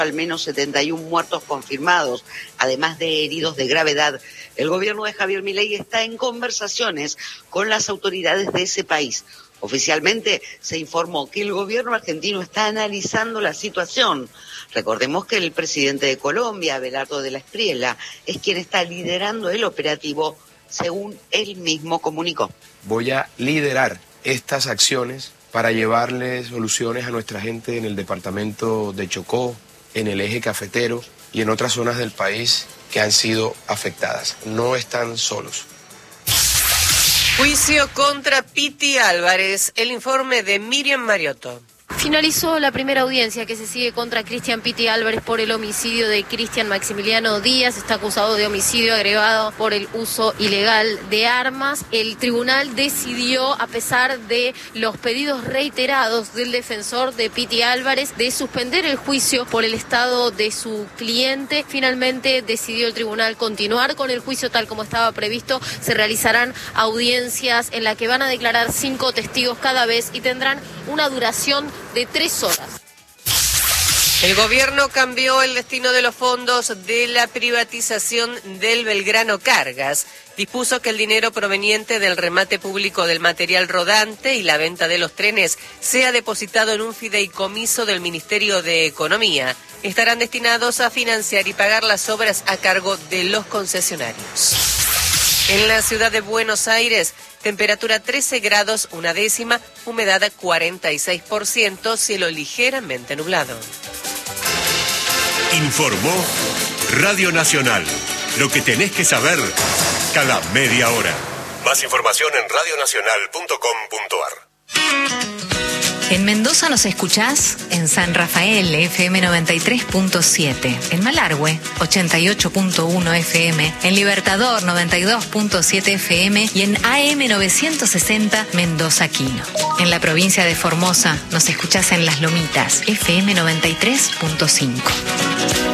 al menos 71 muertos confirmados, además de heridos de gravedad. El gobierno de Javier Milei está en conversaciones con las autoridades de ese país. Oficialmente se informó que el gobierno argentino está analizando la situación. Recordemos que el presidente de Colombia, Abelardo de la Espriella, es quien está liderando el operativo, según él mismo comunicó. Voy a liderar estas acciones para llevarle soluciones a nuestra gente en el departamento de Chocó, en el eje cafetero y en otras zonas del país que han sido afectadas. No están solos. Juicio contra Piti Álvarez. El informe de Miriam Mariotto. Finalizó la primera audiencia que se sigue contra Cristian Piti Álvarez por el homicidio de Cristian Maximiliano Díaz. Está acusado de homicidio agravado por el uso ilegal de armas. El tribunal decidió, a pesar de los pedidos reiterados del defensor de Piti Álvarez, de suspender el juicio por el estado de su cliente. Finalmente decidió el tribunal continuar con el juicio tal como estaba previsto. Se realizarán audiencias en las que van a declarar 5 testigos cada vez y tendrán una duración de 3 horas. El gobierno cambió el destino de los fondos de la privatización del Belgrano Cargas. Dispuso que el dinero proveniente del remate público del material rodante y la venta de los trenes sea depositado en un fideicomiso del Ministerio de Economía. Estarán destinados a financiar y pagar las obras a cargo de los concesionarios. En la ciudad de Buenos Aires, temperatura 13 grados, 1/10, humedad 46%, cielo ligeramente nublado. Informó Radio Nacional. Lo que tenés que saber cada media hora. Más información en radionacional.com.ar. En Mendoza nos escuchás en San Rafael, FM 93.7, en Malargüe, 88.1 FM, en Libertador, 92.7 FM y en AM 960 Mendoza Quino. En la provincia de Formosa nos escuchás en Las Lomitas, FM 93.5.